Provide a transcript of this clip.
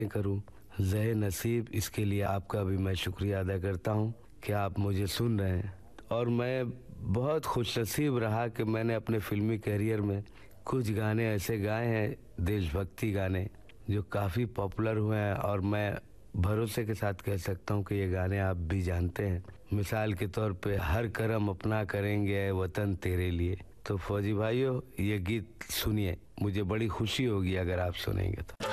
करूं। ज़हे नसीब, इसके लिए आपका भी मैं शुक्रिया अदा करता हूं कि आप मुझे सुन रहे हैं। और मैं बहुत खुशनसीब रहा कि मैंने अपने फिल्मी करियर में कुछ गाने ऐसे गाए हैं, देशभक्ति गाने, जो काफ़ी पॉपुलर हुए हैं। और मैं भरोसे के साथ कह सकता हूं कि ये गाने आप भी जानते हैं। मिसाल के तौर पे हर करम अपना करेंगे ऐ वतन तेरे लिए। तो फौजी भाइयों, ये गीत सुनिए, मुझे बड़ी खुशी होगी अगर आप सुनेंगे तो।